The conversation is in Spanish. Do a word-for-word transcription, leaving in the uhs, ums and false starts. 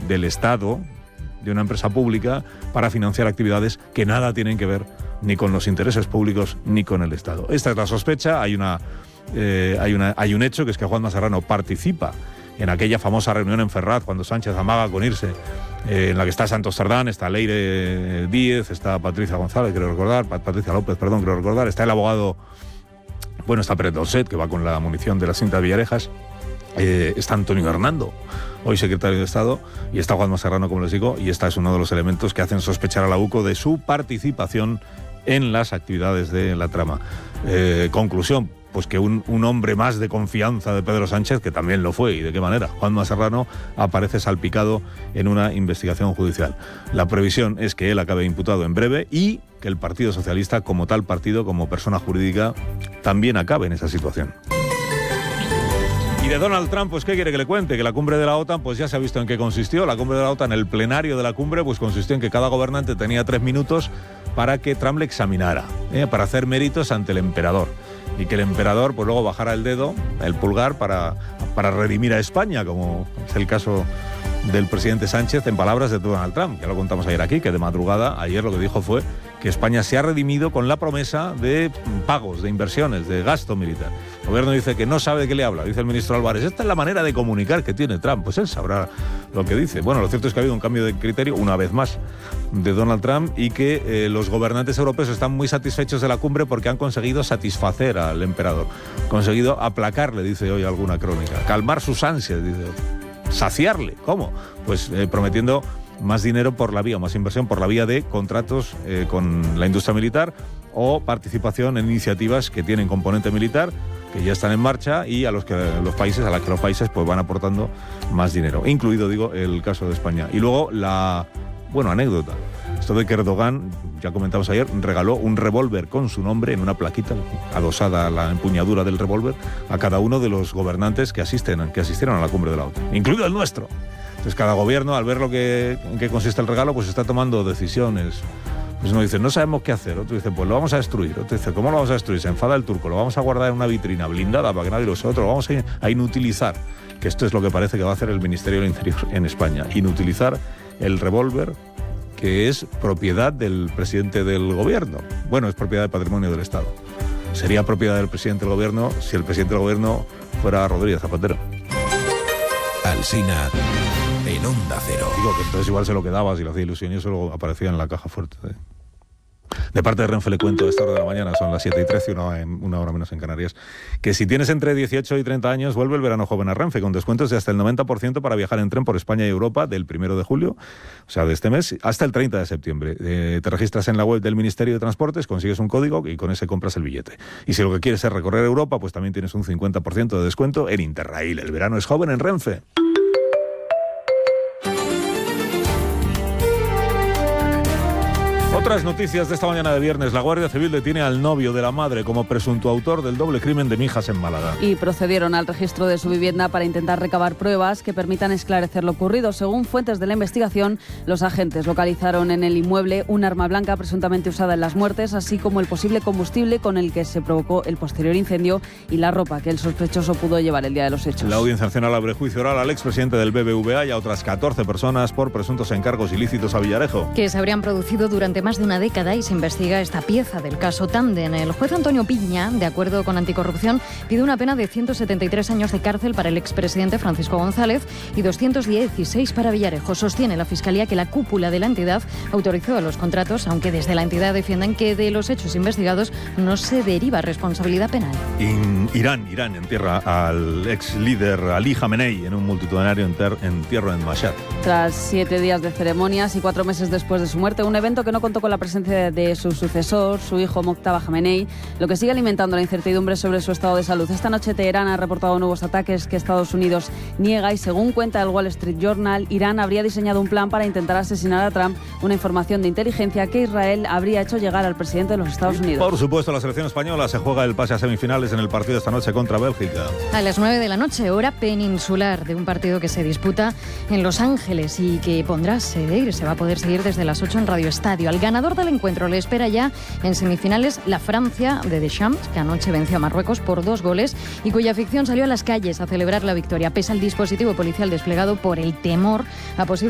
del Estado, de una empresa pública, para financiar actividades que nada tienen que ver ni con los intereses públicos ni con el Estado. Esta es la sospecha. Hay una, eh, hay una, hay un hecho, que es que Juanma Serrano participa en aquella famosa reunión en Ferraz, cuando Sánchez amaga con irse, eh, en la que está Santos Cerdán, está Leire Díez, está Patricia González, creo recordar, Patricia López, perdón, creo recordar, está el abogado, bueno, está Pérez Dolcet, que va con la munición de la cinta de Villarejas, eh, está Antonio Hernando, hoy secretario de Estado, y está Juanma Serrano, como les digo, y este es uno de los elementos que hacen sospechar a la UCO de su participación en las actividades de la trama. Eh, conclusión, pues que un, un hombre más de confianza de Pedro Sánchez, que también lo fue, ¿y de qué manera? Juanma Serrano aparece salpicado en una investigación judicial. La previsión es que él acabe imputado en breve y que el Partido Socialista, como tal partido, como persona jurídica, también acabe en esa situación. Y de Donald Trump, pues ¿qué quiere que le cuente? Que la cumbre de la OTAN, pues ya se ha visto en qué consistió. La cumbre de la OTAN, el plenario de la cumbre, pues consistió en que cada gobernante tenía tres minutos para que Trump le examinara, ¿eh? para hacer méritos ante el emperador. Y que el emperador pues luego bajara el dedo, el pulgar, para, para redimir a España, como es el caso del presidente Sánchez, en palabras de Donald Trump. Ya lo contamos ayer aquí, que de madrugada, ayer lo que dijo fue que España se ha redimido con la promesa de pagos, de inversiones, de gasto militar. El gobierno dice que no sabe de qué le habla, dice el ministro Álvarez. Esta es la manera de comunicar que tiene Trump, pues él sabrá lo que dice. Bueno, lo cierto es que ha habido un cambio de criterio, una vez más, de Donald Trump, y que eh, los gobernantes europeos están muy satisfechos de la cumbre porque han conseguido satisfacer al emperador, conseguido aplacarle, dice hoy alguna crónica, calmar sus ansias, dice otro, saciarle. ¿Cómo? Pues eh, prometiendo más dinero por la vía, más inversión por la vía de contratos eh, con la industria militar o participación en iniciativas que tienen componente militar, que ya están en marcha, y a los que los países, a las que los países pues van aportando más dinero, incluido, digo, el caso de España. Y luego la, bueno, anécdota, esto de que Erdogan, ya comentamos ayer, regaló un revólver con su nombre en una plaquita adosada a la empuñadura del revólver a cada uno de los gobernantes que asisten, que asistieron a la cumbre de la OTAN, incluido el nuestro. Entonces cada gobierno, al ver lo que, en qué consiste el regalo, pues está tomando decisiones. Pues uno dice, no sabemos qué hacer. Otro dice, pues lo vamos a destruir. Otro dice, ¿cómo lo vamos a destruir? Se enfada el turco, lo vamos a guardar en una vitrina blindada para que nadie lo sepa. Otro, lo vamos a, a inutilizar. Que esto es lo que parece que va a hacer el Ministerio del Interior en España. Inutilizar el revólver, que es propiedad del presidente del gobierno. Bueno, es propiedad del patrimonio del Estado. Sería propiedad del presidente del gobierno si el presidente del gobierno fuera Rodríguez Zapatero. Alsina en Onda Cero. Digo que entonces igual se lo quedaba, si lo hacía ilusión, y eso luego aparecía en la caja fuerte. ¿eh? De parte de Renfe le cuento a esta hora de la mañana, son las siete y trece, una, una hora menos en Canarias, que si tienes entre dieciocho y treinta años, vuelve el verano joven a Renfe, con descuentos de hasta el noventa por ciento para viajar en tren por España y Europa del primero de julio, o sea, de este mes, hasta el treinta de septiembre. Eh, te registras en la web del Ministerio de Transportes, consigues un código y con ese compras el billete. Y si lo que quieres es recorrer Europa, pues también tienes un cincuenta por ciento de descuento en Interrail. El verano es joven en Renfe. Otras noticias de esta mañana de viernes. La Guardia Civil detiene al novio de la madre como presunto autor del doble crimen de Mijas en Málaga. Y procedieron al registro de su vivienda para intentar recabar pruebas que permitan esclarecer lo ocurrido. Según fuentes de la investigación, los agentes localizaron en el inmueble un arma blanca presuntamente usada en las muertes, así como el posible combustible con el que se provocó el posterior incendio y la ropa que el sospechoso pudo llevar el día de los hechos. La Audiencia Nacional abre juicio oral al expresidente del B B V A y a otras catorce personas por presuntos encargos ilícitos a Villarejo. Que se habrían producido durante más de una década y se investiga esta pieza del caso Tanden. El juez Antonio Piña, de acuerdo con Anticorrupción, pide una pena de ciento setenta y tres años de cárcel para el expresidente Francisco González y doscientos dieciséis para Villarejo. Sostiene la Fiscalía que la cúpula de la entidad autorizó los contratos, aunque desde la entidad defienden que de los hechos investigados no se deriva responsabilidad penal. En Irán, Irán entierra al ex líder Ali Khamenei en un multitudinario enter- entierro en Mashhad. Tras siete días de ceremonias y cuatro meses después de su muerte, un evento que no contó con la presencia de su sucesor, su hijo Mojtaba Khamenei, lo que sigue alimentando la incertidumbre sobre su estado de salud. Esta noche Teherán ha reportado nuevos ataques que Estados Unidos niega y, según cuenta el Wall Street Journal, Irán habría diseñado un plan para intentar asesinar a Trump, una información de inteligencia que Israel habría hecho llegar al presidente de los Estados Unidos. Por supuesto, la selección española se juega el pase a semifinales en el partido esta noche contra Bélgica. A las nueve de la noche, hora peninsular, de un partido que se disputa en Los Ángeles y que pondrá sede, se va a poder seguir desde las ocho en Radio Estadio. Al ganador del encuentro le espera ya en semifinales la Francia de Deschamps, que anoche venció a Marruecos por dos goles y cuya afición salió a las calles a celebrar la victoria, pese al dispositivo policial desplegado por el temor a posibles